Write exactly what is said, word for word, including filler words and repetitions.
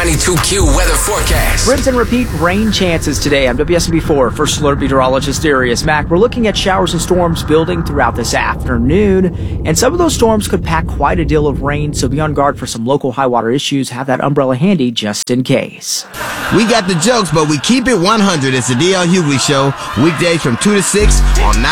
ninety-two Q weather forecast. Rinse and repeat rain chances today. I'm W S M B four First Alert Meteorologist Darius Mack. We're looking at showers and storms building throughout this afternoon, and some of those storms could pack quite a deal of rain, so be on guard for some local high water issues. Have that umbrella handy just in case. We got the jokes, but we keep it one hundred. It's the D L Hughley Show, weekdays from two to six on